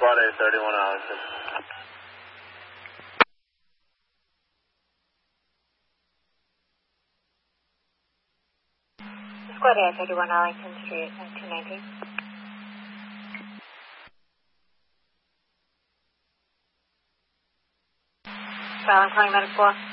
Squad A, 31 Arlington. Squad A, 31 Arlington Street, 219. Silent calling medic 4.